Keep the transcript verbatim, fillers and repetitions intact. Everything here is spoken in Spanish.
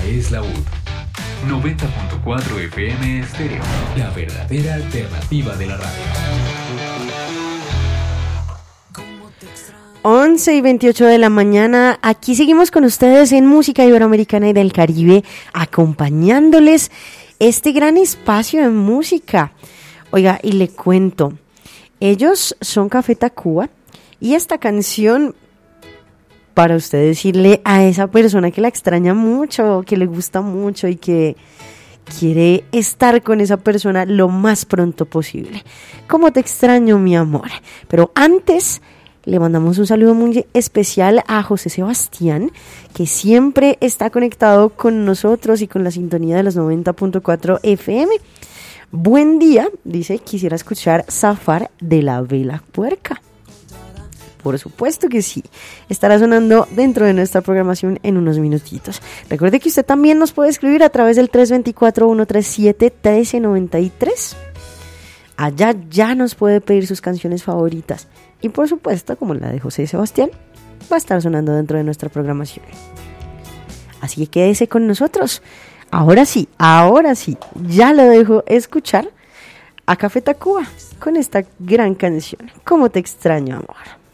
es la U D. noventa punto cuatro F M Estéreo, la verdadera alternativa de la radio. once y veintiocho de la mañana, aquí seguimos con ustedes en Música Iberoamericana y del Caribe, acompañándoles este gran espacio de música. Oiga, y le cuento, ellos son Café Tacuba y esta canción, para usted decirle a esa persona que la extraña mucho, que le gusta mucho y que quiere estar con esa persona lo más pronto posible. ¿Cómo te extraño, mi amor? Pero antes le mandamos un saludo muy especial a José Sebastián, que siempre está conectado con nosotros y con la sintonía de los noventa punto cuatro F M. Buen día, dice, quisiera escuchar Zafar de la Vela Puerca. Por supuesto que sí, estará sonando dentro de nuestra programación en unos minutitos. Recuerde que usted también nos puede escribir a través del tres dos cuatro, uno tres siete, uno tres nueve tres. Allá ya nos puede pedir sus canciones favoritas. Y por supuesto, como la de José Sebastián, va a estar sonando dentro de nuestra programación. Así que quédese con nosotros. Ahora sí, ahora sí, ya lo dejo escuchar a Café Tacuba con esta gran canción. ¿Cómo te extraño, amor?